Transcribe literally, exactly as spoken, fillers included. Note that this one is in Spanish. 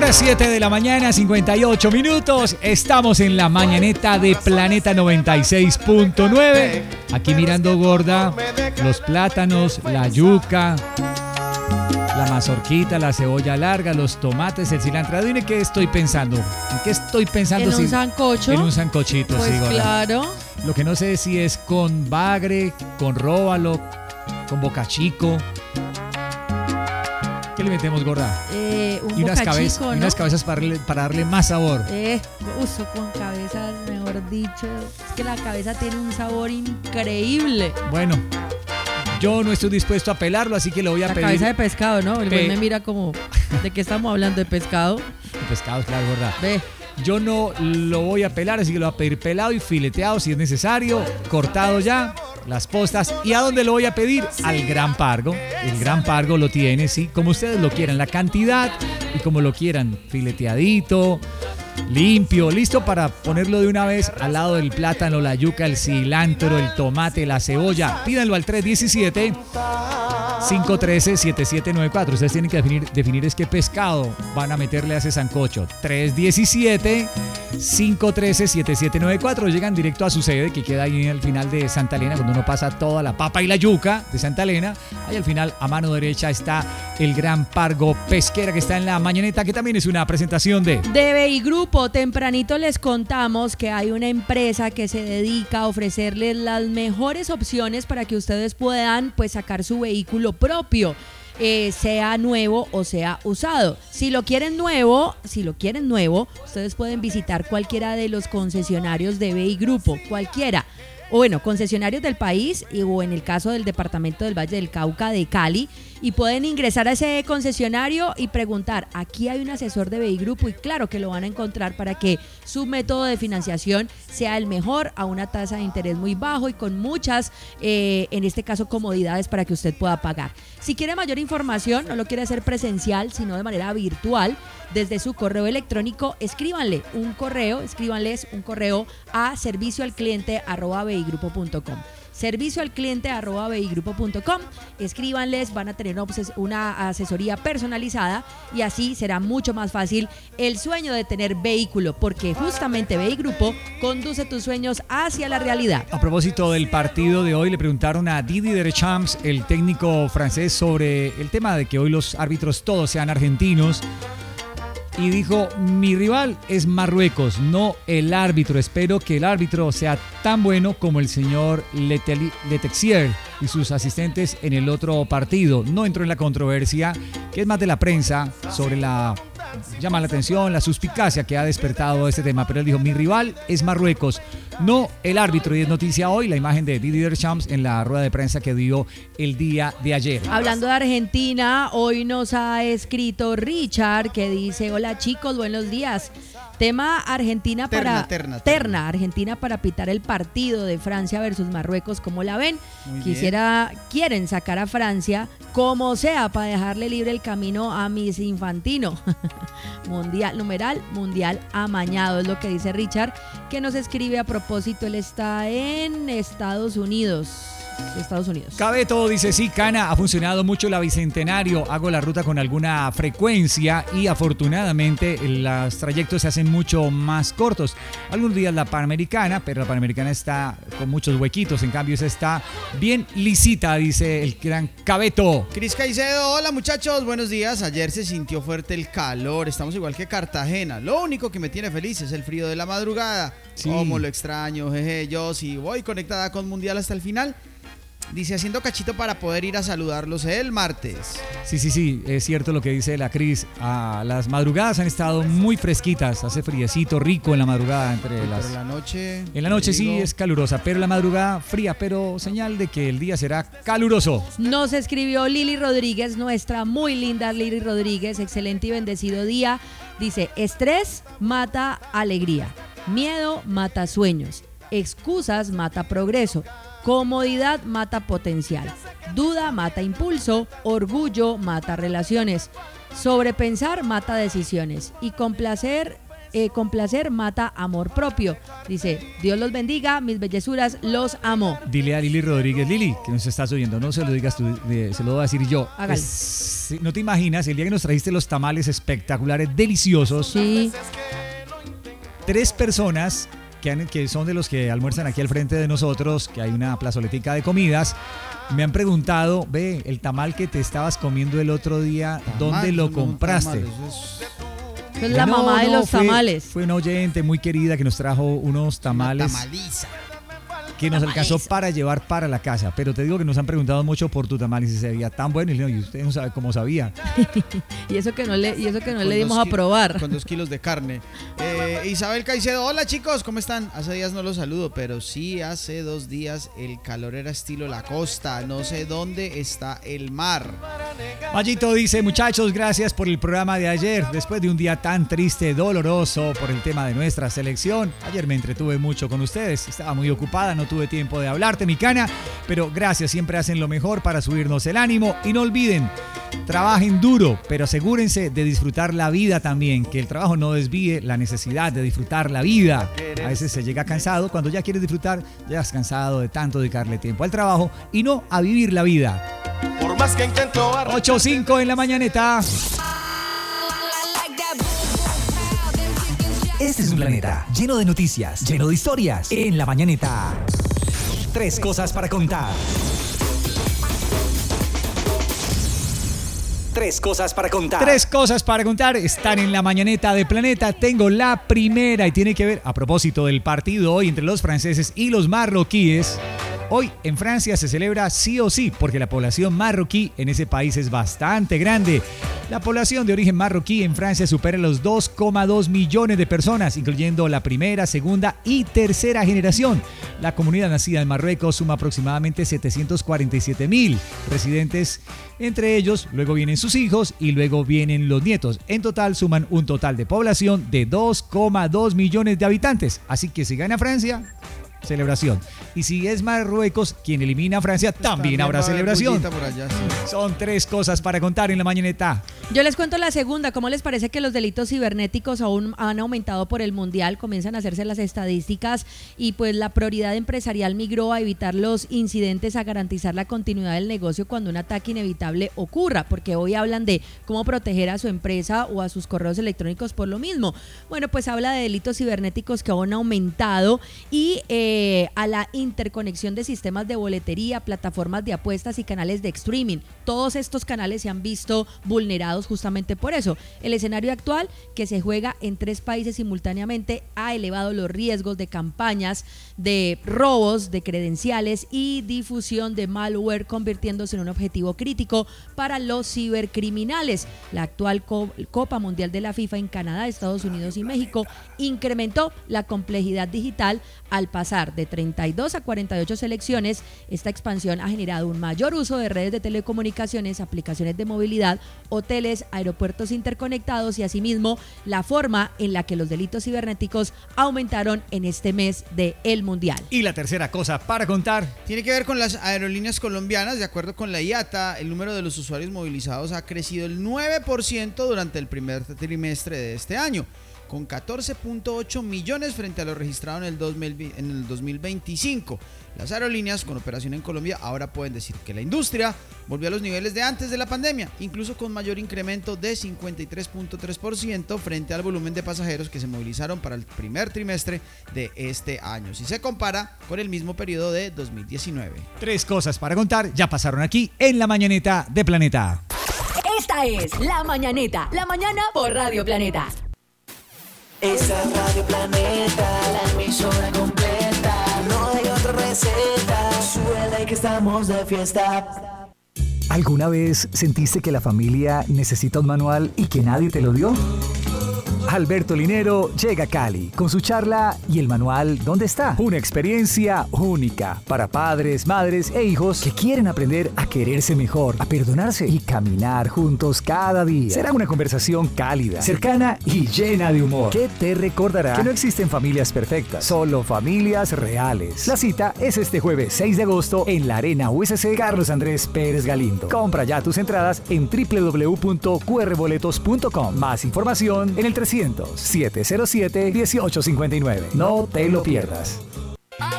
Ahora siete de la mañana, cincuenta y ocho minutos. Estamos en la mañaneta de Planeta noventa y seis punto nueve. Aquí mirando gorda, los plátanos, la yuca, la mazorquita, la cebolla larga, los tomates, el cilantro. Dime qué estoy pensando. ¿En qué estoy pensando? ¿En un si... sancocho? En un sancochito, pues sí, gorda. Claro. Lo que no sé es si es con bagre, con róbalo, con bocachico. ¿Qué le metemos, gorda? Eh, un y unas, bocachico, cabezas, ¿no? y unas cabezas para darle, para darle más sabor. Eh, uso con cabezas, mejor dicho. Es que la cabeza tiene un sabor increíble. Bueno, yo no estoy dispuesto a pelarlo, así que lo voy a la pedir. La cabeza de pescado, ¿no? El Pe- güey me mira como, ¿de qué estamos hablando? ¿De pescado? De pescado, claro, gorda. Ve. Yo no lo voy a pelar, así que lo voy a pedir pelado y fileteado si es necesario, cortado ya, las postas. ¿Y a dónde lo voy a pedir? Al Gran Pargo. El Gran Pargo lo tiene, sí, como ustedes lo quieran, la cantidad y como lo quieran, fileteadito, limpio, listo para ponerlo de una vez al lado del plátano, la yuca, el cilantro, el tomate, la cebolla. Pídanlo al tres diecisiete, cinco trece, siete siete nueve cuatro. Ustedes tienen que definir, definir es qué pescado van a meterle a ese sancocho. tres diecisiete, cinco trece, siete siete nueve cuatro. Llegan directo a su sede, que queda ahí al final de Santa Elena, cuando uno pasa toda la papa y la yuca de Santa Elena. Ahí al final, a mano derecha, está el Gran Pargo Pesquera, que está en la mañaneta, que también es una presentación de... De B I Grupo. Tempranito les contamos que hay una empresa que se dedica a ofrecerles las mejores opciones para que ustedes puedan pues sacar su vehículo propio. Eh, sea nuevo o sea usado. Si lo quieren nuevo, si lo quieren nuevo, ustedes pueden visitar cualquiera de los concesionarios de B I Grupo, cualquiera. O bueno, concesionarios del país y, o en el caso del departamento del Valle del Cauca de Cali, y pueden ingresar a ese concesionario y preguntar, aquí hay un asesor de B I Grupo, y claro que lo van a encontrar para que su método de financiación sea el mejor, a una tasa de interés muy bajo y con muchas, eh, en este caso, comodidades para que usted pueda pagar. Si quiere mayor información, no lo quiere hacer presencial, sino de manera virtual, desde su correo electrónico, escríbanle un correo, escríbanles un correo a servicio al cliente arroba beigrupo punto com. Servicio al cliente arroba beigrupo punto com. Escríbanles, van a tener una asesoría personalizada y así será mucho más fácil el sueño de tener vehículo, porque justamente B I Grupo conduce tus sueños hacia la realidad. A propósito del partido de hoy, le preguntaron a Didier Deschamps, el técnico francés, sobre el tema de que hoy los árbitros todos sean argentinos. Y dijo, mi rival es Marruecos, no el árbitro. Espero que el árbitro sea tan bueno como el señor Letexier y sus asistentes en el otro partido. No entró en la controversia, que es más de la prensa, sobre la... llama la atención, la suspicacia que ha despertado este tema. Pero él dijo, mi rival es Marruecos, no el árbitro. Y es noticia hoy la imagen de Didier Deschamps en la rueda de prensa que dio el día de ayer. Hablando de Argentina, hoy nos ha escrito Richard, que dice, hola chicos, buenos días. Tema Argentina terna, para terna, terna. terna, Argentina para pitar el partido de Francia versus Marruecos, ¿cómo la ven? Muy Quisiera, bien. Quieren sacar a Francia como sea para dejarle libre el camino a Miss Infantino. Mundial, numeral, mundial amañado, es lo que dice Richard, que nos escribe a propósito, él está en Estados Unidos. Estados Unidos. Cabeto dice, sí, Cana, ha funcionado mucho la Bicentenario, hago la ruta con alguna frecuencia y afortunadamente los trayectos se hacen mucho más cortos. Algunos días la Panamericana, pero la Panamericana está con muchos huequitos, en cambio esa está bien lisita, dice el gran Cabeto. Cris Caicedo, hola muchachos, buenos días. Ayer se sintió fuerte el calor, estamos igual que Cartagena. Lo único que me tiene feliz es el frío de la madrugada. Sí. Cómo lo extraño, jeje, yo sí voy conectada con Mundial hasta el final. Dice, haciendo cachito para poder ir a saludarlos el martes. Sí, sí, sí, es cierto lo que dice la Cris. Ah, las madrugadas han estado muy fresquitas, hace friecito rico en la madrugada. Entre sí, las... Pero la noche... En la noche sí es calurosa, pero la madrugada fría, pero señal de que el día será caluroso. Nos escribió Lili Rodríguez, nuestra muy linda Lili Rodríguez, excelente y bendecido día. Dice, estrés mata alegría, miedo mata sueños, excusas mata progreso, comodidad mata potencial, duda mata impulso, orgullo mata relaciones, sobrepensar mata decisiones y complacer eh, complacer mata amor propio. Dice, Dios los bendiga, mis bellezuras, los amo. Dile a Lili Rodríguez, Lili, que nos estás oyendo, no se lo digas tú, eh, se lo voy a decir yo. Hágale. Es, no te imaginas, el día que nos trajiste los tamales espectaculares, deliciosos. Sí. Tres personas que, han, que son de los que almuerzan aquí al frente de nosotros, que hay una plazoletica de comidas, me han preguntado, ve, el tamal que te estabas comiendo el otro día, Tamal, ¿dónde lo no, compraste? tamal, eso es- Es la No, mamá de no, los fue- tamales. Fue una oyente muy querida que nos trajo unos tamales Una tamaliza. que nos alcanzó para llevar para la casa. Pero te digo que nos han preguntado mucho por tu tamal y si se veía tan bueno. Y, le digo, y usted no sabe cómo sabía. Y eso que no le, y eso que no Con le dimos dos a ki- probar. Con dos kilos de carne. Eh, Isabel Caicedo, hola chicos, ¿cómo están? Hace días no los saludo, pero sí hace dos días el calor era estilo la costa. No sé dónde está el mar. Mayito dice, muchachos, gracias por el programa de ayer. Después de un día tan triste, doloroso por el tema de nuestra selección. Ayer me entretuve mucho con ustedes. Estaba muy ocupada, no tuve tiempo de hablarte, mi cana. Pero gracias, siempre hacen lo mejor para subirnos el ánimo. Y no olviden, trabajen duro, pero asegúrense de disfrutar la vida también. Que el trabajo no desvíe la necesidad de disfrutar la vida. A veces se llega cansado. Cuando ya quieres disfrutar, llegas cansado de tanto dedicarle tiempo al trabajo y no a vivir la vida. Por más que intento ocho cinco en la mañaneta. Este es un planeta lleno de noticias, lleno de historias. En la mañaneta. Tres cosas para contar. Tres cosas para contar. Tres cosas para contar están en la mañaneta de Planeta. Tengo la primera y tiene que ver, a propósito del partido hoy entre los franceses y los marroquíes. Hoy en Francia se celebra sí o sí porque la población marroquí en ese país es bastante grande. La población de origen marroquí en Francia supera los dos coma dos millones de personas, incluyendo la primera, segunda y tercera generación. La comunidad nacida en Marruecos suma aproximadamente setecientos cuarenta y siete mil residentes. Entre ellos, luego vienen sus hijos y luego vienen los nietos. En total suman un total de población de dos coma dos millones de habitantes. Así que si gana Francia, celebración. Y si es Marruecos quien elimina a Francia, Pues también habrá va a haber celebración. bullita por allá, sí. Son tres cosas para contar en la mañaneta. Yo les cuento la segunda. ¿Cómo les parece que los delitos cibernéticos aún han aumentado por el mundial? Comienzan a hacerse las estadísticas y pues la prioridad empresarial migró a evitar los incidentes, a garantizar la continuidad del negocio cuando un ataque inevitable ocurra, porque hoy hablan de cómo proteger a su empresa o a sus correos electrónicos por lo mismo. Bueno, pues habla de delitos cibernéticos que aún han aumentado y eh, a la interconexión de sistemas de boletería, plataformas de apuestas y canales de streaming. Todos estos canales se han visto vulnerados justamente por eso. El escenario actual, que se juega en tres países simultáneamente, ha elevado los riesgos de campañas de robos de credenciales y difusión de malware, convirtiéndose en un objetivo crítico para los cibercriminales. La actual Co- Copa Mundial de la FIFA en Canadá, Estados Unidos y México incrementó la complejidad digital al pasar de treinta y dos a cuarenta y ocho selecciones. Esta expansión ha generado un mayor uso de redes de telecomunicaciones, aplicaciones de movilidad, hoteles, aeropuertos interconectados y asimismo la forma en la que los delitos cibernéticos aumentaron en este mes de el Mundial. Y la tercera cosa para contar. Tiene que ver con las aerolíneas colombianas. De acuerdo con la I A T A, el número de los usuarios movilizados ha crecido el nueve por ciento durante el primer trimestre de este año, con catorce punto ocho millones frente a lo registrado en el, dos mil, en el dos mil veinticinco. Las aerolíneas con operación en Colombia ahora pueden decir que la industria volvió a los niveles de antes de la pandemia, incluso con mayor incremento de cincuenta y tres punto tres por ciento frente al volumen de pasajeros que se movilizaron para el primer trimestre de este año, si se compara con el mismo periodo de dos mil diecinueve. Tres cosas para contar ya pasaron aquí en la mañaneta de Planeta. Esta es La Mañaneta, la mañana por Radio Planeta. Esa es Radio Planeta, la emisora completa. No hay otra receta, suele que estamos de fiesta. ¿Alguna vez sentiste que la familia necesita un manual y que nadie te lo dio? Alberto Linero llega a Cali con su charla ¿Y el manual dónde está? Una experiencia única para padres, madres e hijos que quieren aprender a quererse mejor, a perdonarse y caminar juntos cada día. Será una conversación cálida, cercana y llena de humor que te recordará que no existen familias perfectas, solo familias reales. La cita es este jueves seis de agosto en la Arena U S C Carlos Andrés Pérez Galindo. Compra ya tus entradas en doble u doble u doble u punto q r boletos punto com. Más información en el trescientos trescientos, setecientos siete, dieciocho cincuenta y nueve. No te lo pierdas.